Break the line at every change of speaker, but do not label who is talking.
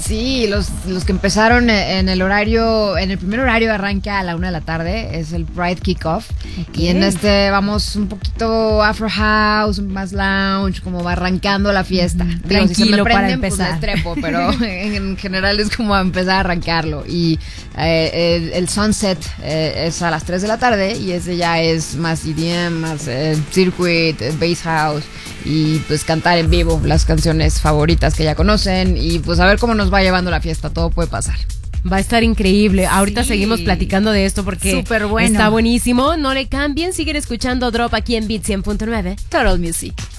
Sí, los que empezaron en el primer horario de arranque a la 1 de la tarde, es el Pride Kickoff. Okay. Y en este vamos un poquito Afro House, más lounge, como va arrancando la fiesta.
Tranquilo,
si se me prenden,
para empezar.
Pues les trepo, pero en general es como a empezar a arrancarlo. Y el Sunset es a las 3 de la tarde y ese ya es más EDM, más circuit, bass house y pues cantar en vivo las canciones favoritas que ya conocen y pues a ver cómo nos va llevando la fiesta, todo puede pasar.
Va a estar increíble. Ahorita seguimos platicando de esto porque
súper bueno.
Está buenísimo. No le cambien, siguen escuchando Drop aquí en Beat 100.9
Total Music.